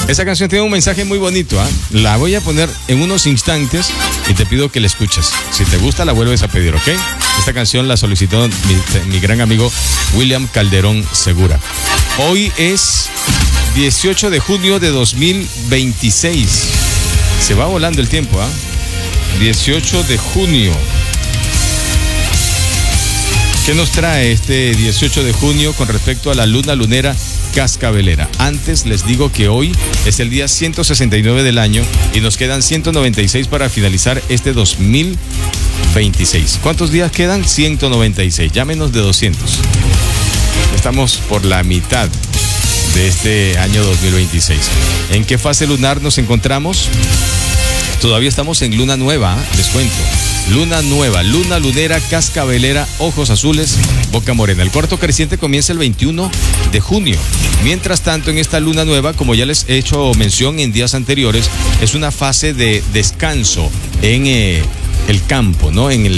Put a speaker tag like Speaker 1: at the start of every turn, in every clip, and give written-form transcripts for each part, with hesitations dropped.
Speaker 1: Esa canción tiene un mensaje muy bonito, ¿eh? La voy a poner en unos instantes y te pido que la escuches. Si te gusta, la vuelves a pedir, ¿ok? Esta canción la solicitó mi gran amigo William Calderón Segura. Hoy es 18 de junio de 2026. Se va volando el tiempo, ¿ah? 18 de junio. ¿Qué nos trae este 18 de junio con respecto a la luna lunera cascabelera? Antes les digo que hoy es el día 169 del año y nos quedan 196 para finalizar este 2026. ¿Cuántos días quedan? 196, ya menos de 200. Estamos por la mitad de este año 2026. ¿En qué fase lunar nos encontramos? Todavía estamos en luna nueva, les cuento. Luna nueva, luna lunera, cascabelera, ojos azules, boca morena. El cuarto creciente comienza el 21 de junio. Mientras tanto, en esta luna nueva, como ya les he hecho mención en días anteriores, es una fase de descanso en el campo, ¿no? Es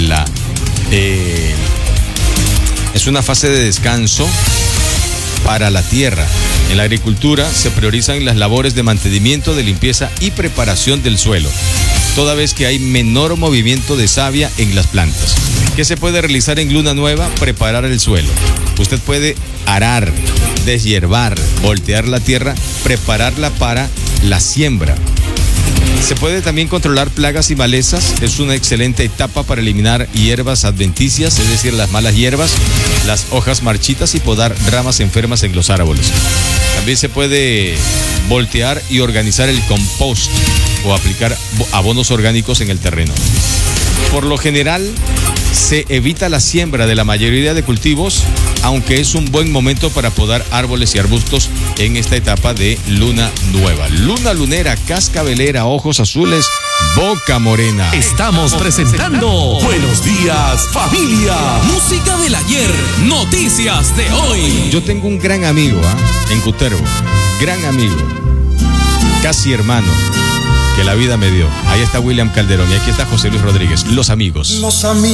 Speaker 1: una fase de descanso para la tierra. En la agricultura se priorizan las labores de mantenimiento, de limpieza y preparación del suelo, toda vez que hay menor movimiento de savia en las plantas. ¿Qué se puede realizar en luna nueva? Preparar el suelo. Usted puede arar, deshiervar, voltear la tierra, prepararla para la siembra. Se puede también controlar plagas y malezas. Es una excelente etapa para eliminar hierbas adventicias, es decir, las malas hierbas, las hojas marchitas y podar ramas enfermas en los árboles. También se puede voltear y organizar el compost o aplicar abonos orgánicos en el terreno. Por lo general, se evita la siembra de la mayoría de cultivos, aunque es un buen momento para podar árboles y arbustos en esta etapa de luna nueva. Luna lunera, cascabelera, ojos azules, boca morena.
Speaker 2: Estamos presentando Buenos Días, Familia. Música del ayer, noticias de hoy.
Speaker 1: Yo tengo un gran amigo en Cutervo, gran amigo, casi hermano, que la vida me dio. Ahí está William Calderón y aquí está José Luis Rodríguez, los amigos.